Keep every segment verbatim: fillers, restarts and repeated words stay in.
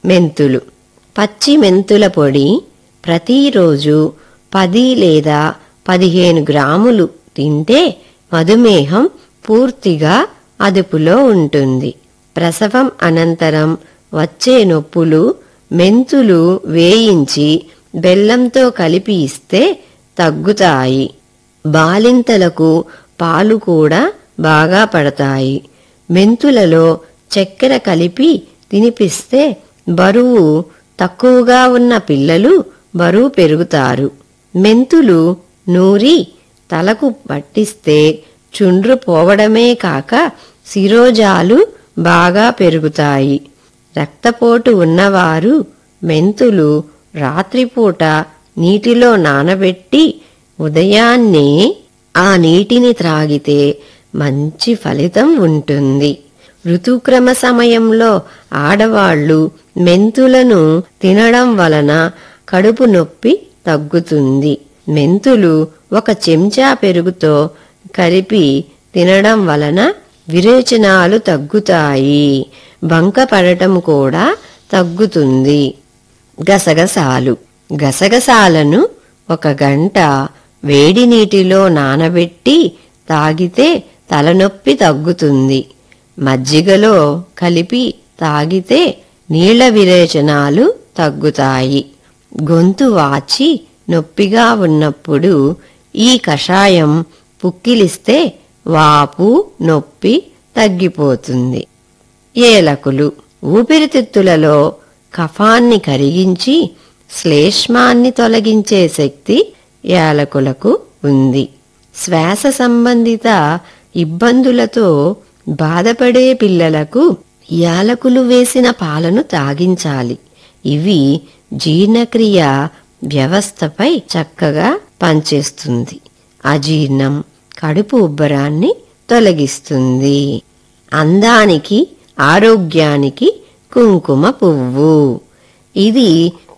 మెంతులు. పచ్చి మెంతుల పొడి ప్రతిరోజు పది లేదా పదిహేను గ్రాములు తింటే మధుమేహం పూర్తిగా అదుపులో ఉంటుంది. ప్రసవం అనంతరం వచ్చే నొప్పులు మెంతులు వేయించి బెల్లంతో కలిపి ఇస్తే తగ్గుతాయి. బాలింతలకు పాలు కూడా బాగా పడతాయి. మెంతులలో చక్కెర కలిపి తినిపిస్తే బరువు తక్కువగా ఉన్న పిల్లలు బరువు పెరుగుతారు. మెంతులు నూరి తలకు పట్టిస్తే చుండ్రు పోవడమే కాక శిరోజాలు బాగా పెరుగుతాయి. రక్తపోటు ఉన్నవారు మెంతులు రాత్రిపూట నీటిలో నానబెట్టి ఉదయాన్నే ఆ నీటిని త్రాగితే మంచి ఫలితం ఉంటుంది. ఋతుక్రమ సమయంలో ఆడవాళ్లు మెంతులను తినడం వలన కడుపు నొప్పి తగ్గుతుంది. మెంతులు ఒక చెంచా పెరుగుతో కలిపి తినడం వలన విరేచనాలు తగ్గుతాయి. బంక పడటం కూడా తగ్గుతుంది. గసగసాలు. గసగసాలను ఒక గంట వేడి నీటిలో నానబెట్టి తాగితే తలనొప్పి తగ్గుతుంది. మజ్జిగలో కలిపి తాగితే నీళ్ల విరేచనాలు తగ్గుతాయి. గొంతు వాచి నొప్పిగా ఉన్నప్పుడు ఈ కషాయం పుక్కిలిస్తే వాపు నొప్పి తగ్గిపోతుంది. ఏలకులు. ఊపిరితిత్తులలో కఫాన్ని కరిగించి శ్లేష్మాన్ని తొలగించే శక్తి యాలకులకు ఉంది. శ్వాస సంబంధిత ఇబ్బందులతో బాధపడే పిల్లలకు యాలకులు వేసిన పాలను తాగించాలి. ఇవి జీర్ణక్రియ వ్యవస్థపై చక్కగా పనిచేస్తుంది. అజీర్ణం, కడుపు ఉబ్బరాన్ని తొలగిస్తుంది. అందానికి ఆరోగ్యానికి కుంకుమ పువ్వు. ఇది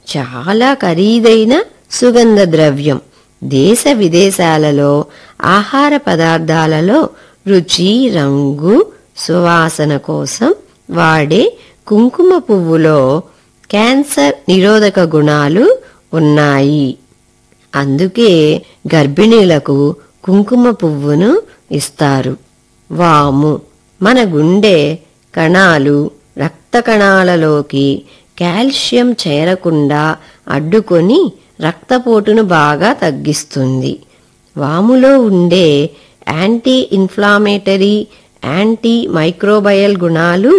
చాలా ఖరీదైన సుగంధ ద్రవ్యం. దేశ విదేశాలలో ఆహార పదార్థాలలో రుచి, రంగు, సువాసన కోసం వాడే కుంకుమ పువ్వులో క్యాన్సర్ నిరోధక గుణాలు ఉన్నాయి. అందుకే గర్భిణీలకు కుంకుమ పువ్వును ఇస్తారు. వాము. మన గుండె కణాలు, రక్త కణాలలోకి కాల్షియం చేరకుండా అడ్డుకొని రక్తపోటును బాగా తగ్గిస్తుంది. వాములో ఉండే యాంటీ ఇన్ఫ్లామేటరీ, యాంటీ మైక్రోబయల్ గుణాలు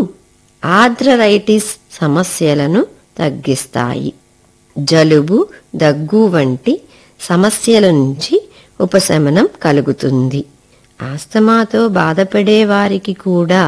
ఆర్థరైటిస్ సమస్యలను తగ్గిస్తాయి. జలుబు, దగ్గు వంటి సమస్యల నుంచి ఉపశమనం కలుగుతుంది. ఆస్తమాతో బాధపడే వారికి కూడా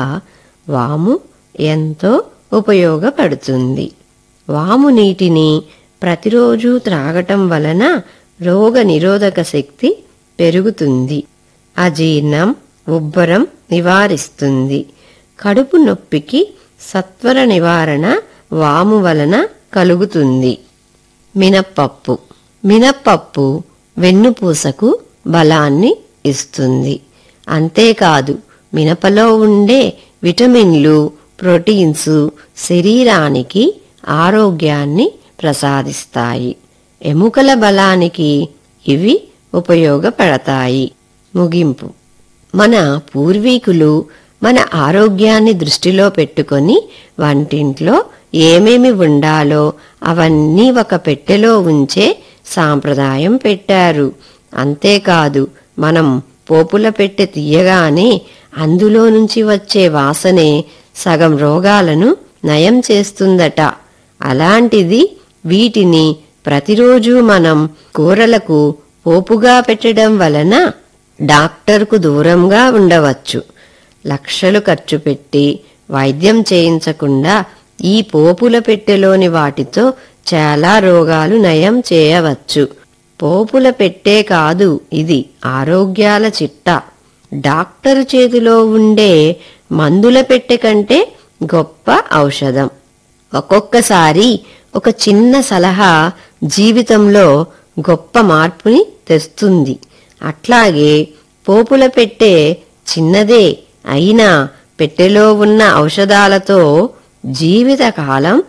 వాము ఎంతో ఉపయోగపడుతుంది. వాము నీటిని ప్రతిరోజు త్రాగటం వలన రోగ నిరోధక శక్తి పెరుగుతుంది. అజీర్ణం, ఉబ్బరం నివారిస్తుంది. కడుపు నొప్పికి సత్వర నివారణ వాము వలన కలుగుతుంది. మినప్పప్పు. మినప్పప్పు వెన్నుపూసకు బలాన్ని ఇస్తుంది. అంతేకాదు మినపలో ఉండే విటమిన్లు, ప్రోటీన్స్ శరీరానికి ఆరోగ్యాన్ని ప్రసాదిస్తాయి. ఎముకల బలానికి ఇవి ఉపయోగపడతాయి. ముగింపు. మన పూర్వీకులు మన ఆరోగ్యాన్ని దృష్టిలో పెట్టుకొని వంటింట్లో ఏమేమి ఉండాలో అవన్నీ ఒక పెట్టెలో ఉంచే సాంప్రదాయం పెట్టారు. అంతేకాదు మనం పోపుల పెట్టె తీయగానే అందులో నుంచి వచ్చే వాసనే సగం రోగాలను నయం చేస్తుందట. అలాంటిది వీటిని ప్రతిరోజు మనం కూరలకు పోపుగా పెట్టడం వలన డాక్టర్కు దూరంగా ఉండవచ్చు. లక్షలు ఖర్చు పెట్టి వైద్యం చేయించకుండా ఈ పోపుల పెట్టెలోని వాటితో చాలా రోగాలు నయం చేయవచ్చు. పోపుల పెట్టే కాదు, ఇది ఆరోగ్యాల చిట్టా. డాక్టరు చేతిలో ఉండే మందుల పెట్టె కంటే గొప్ప ఔషధం. ఒక్కొక్కసారి ఒక చిన్న సలహా జీవితంలో గొప్ప మార్పుని తెస్తుంది. అట్లాగే పోపుల పెట్టె చిన్నదే అయినా పెట్టెలో ఉన్న ఔషధాలతో జీవితకాలం